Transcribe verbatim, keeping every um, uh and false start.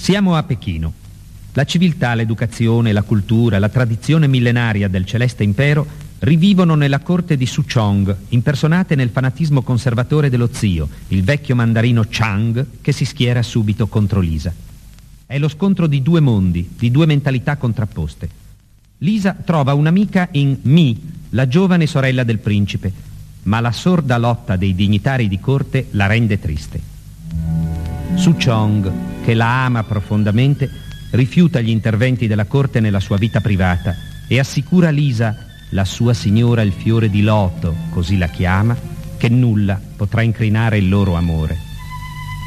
Siamo a Pechino. La civiltà, l'educazione, la cultura, la tradizione millenaria del celeste impero rivivono nella corte di Su Chong, impersonate nel fanatismo conservatore dello zio, il vecchio mandarino Chang, che si schiera subito contro Lisa. È lo scontro di due mondi, di due mentalità contrapposte. Lisa trova un'amica in Mi, la giovane sorella del principe, ma la sorda lotta dei dignitari di corte la rende triste. Su Chong, che la ama profondamente, rifiuta gli interventi della corte nella sua vita privata e assicura a Lisa, la sua signora il fiore di loto, così la chiama, che nulla potrà incrinare il loro amore.